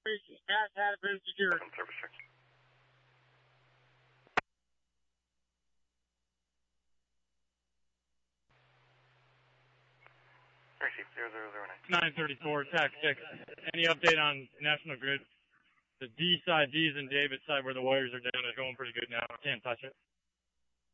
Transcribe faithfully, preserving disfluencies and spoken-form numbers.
Cash has been secured. Service check. Receive zero zero zero nine. nine thirty-four, tax six. Any update on National Grid? The D side, D's and David side where the wires are down is going pretty good now. Can't touch it.